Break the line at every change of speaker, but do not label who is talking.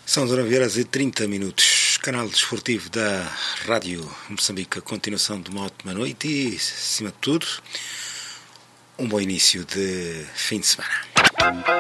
São 19h30, canal desportivo da Rádio Moçambique, a continuação de uma ótima noite e, acima de tudo, um bom início de fim de semana.